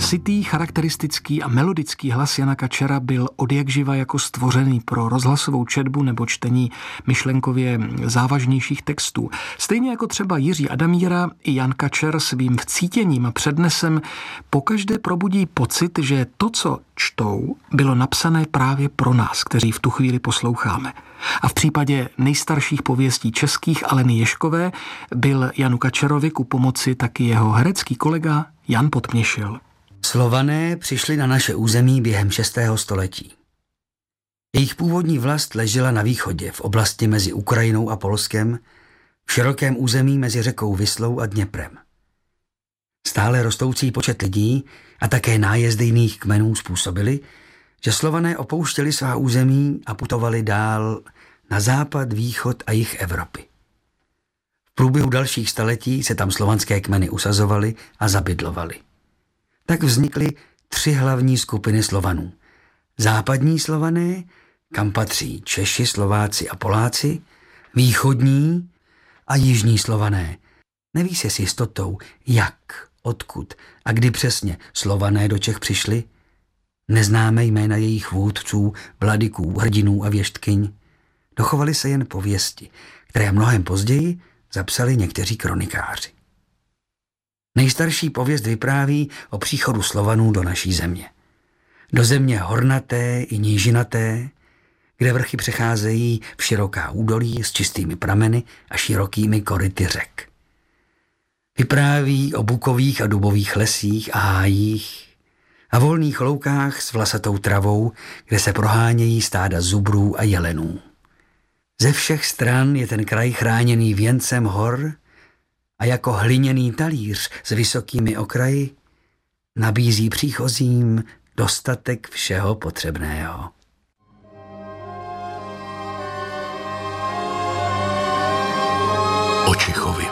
Hlasitý, charakteristický a melodický hlas Jana Kačera byl odjakživa jako stvořený pro rozhlasovou četbu nebo čtení myšlenkově závažnějších textů. Stejně jako třeba Jiří Adamíra, i Jan Kačer svým vcítěním a přednesem pokaždé probudí pocit, že to, co čtou, bylo napsané právě pro nás, kteří v tu chvíli posloucháme. A v případě nejstarších pověstí českých Aleny Ježkové byl Janu Kačerovi ku pomoci taky jeho herecký kolega Jan Podměšil. Slované přišli na naše území během 6. století. Jejich původní vlast ležela na východě, v oblasti mezi Ukrajinou a Polskem, v širokém území mezi řekou Vislou a Dněprem. Stále rostoucí počet lidí a také nájezdy jiných kmenů způsobily, že Slované opouštěli svá území a putovali dál na západ, východ a jih Evropy. V průběhu dalších staletí se tam slovanské kmeny usazovaly a zabydlovaly. Tak vznikly 3 hlavní skupiny Slovanů. Západní Slované, kam patří Češi, Slováci a Poláci, východní a jižní Slované. Neví se s jistotou, jak, odkud a kdy přesně Slované do Čech přišli. Neznáme jména jejich vůdců, vladyků, hrdinů a věštkyň. Dochovaly se jen pověsti, které mnohem později zapsali někteří kronikáři. Nejstarší pověst vypráví o příchodu Slovanů do naší země. Do země hornaté i nížinaté, kde vrchy přecházejí v široká údolí s čistými prameny a širokými koryty řek. Vypráví o bukových a dubových lesích a hájích a volných loukách s vlasatou travou, kde se prohánějí stáda zubrů a jelenů. Ze všech stran je ten kraj chráněný věncem hor a jako hliněný talíř s vysokými okraji nabízí příchozím dostatek všeho potřebného. O Čechovi.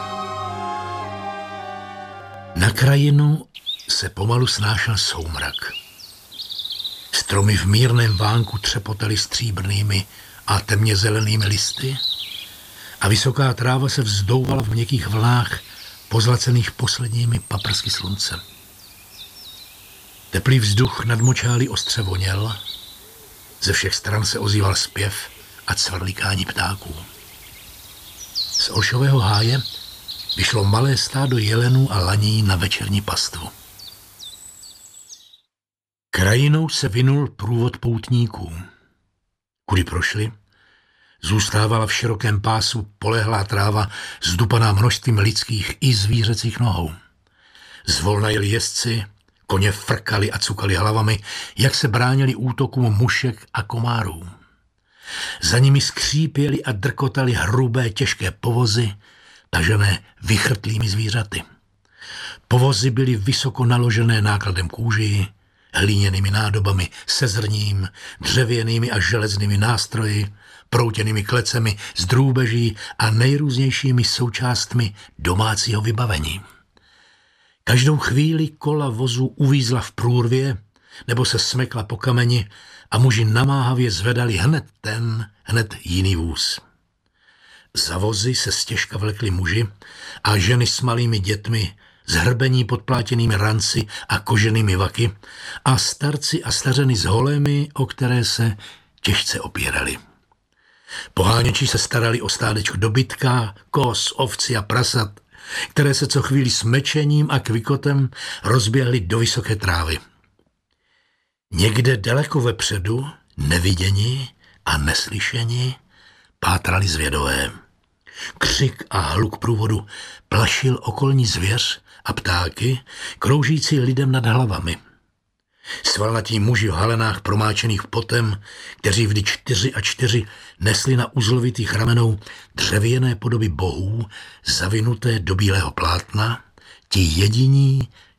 Na krajinu se pomalu snášel soumrak. Stromy v mírném vánku třepotaly stříbrnými a temně zelenými listy a vysoká tráva se vzdouvala v měkkých vlnách pozlacených posledními paprsky slunce. Teplý vzduch nad močály ostře voněl, ze všech stran se ozýval zpěv a cvrlikání ptáků. Z olšového háje vyšlo malé stádo jelenů a laní na večerní pastvu. Krajinou se vinul průvod poutníků. Kudy prošli, zůstávala v širokém pásu polehlá tráva zdupaná množstvím lidských i zvířecích nohou. Zvolna jeli jezdci, koně frkali a cukali hlavami, jak se bránili útokům mušek a komárů. Za nimi skřípěli a drkotali hrubé těžké povozy, tažené vychrtlými zvířaty. Povozy byly vysoko naložené nákladem kůží, hliněnými nádobami se zrním, dřevěnými a železnými nástroji, proutěnými klecemi z drůbeží a nejrůznějšími součástmi domácího vybavení. Každou chvíli kola vozu uvízla v průrvě nebo se smekla po kameni a muži namáhavě zvedali hned jiný vůz. Za vozy se stěžka vlekli muži a ženy s malými dětmi, zhrbení podplátěnými ranci a koženými vaky a starci a stařeny s holemi, o které se těžce opírali. Poháněči se starali o stádečko dobytka, koz, ovci a prasat, které se co chvíli s mečením a kvikotem rozběhly do vysoké trávy. Někde daleko vepředu, neviděni a neslyšeni, pátrali zvědové. Křik a hluk průvodu plašil okolní zvěř a ptáky, kroužící lidem nad hlavami. Svalnatí muži v halenách promáčených potem, kteří vždy 4 a 4 nesli na uzlovitých ramenou dřevěné podoby bohů, zavinuté do bílého plátna, ti jediní,